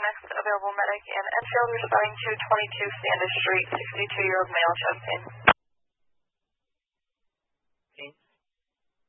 the next available medic in Enfield responding to 22 Standish Street, 62-year-old male, chest pain.